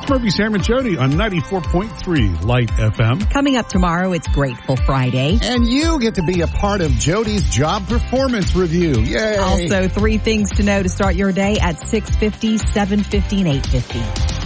Murphy, Sam, and Jody on 94.3 Light FM. Coming up tomorrow, it's Grateful Friday. And you get to be a part of Jody's job performance review. Yay! Also, 3 things to know to start your day at 6:50, 7:50, and 8:50.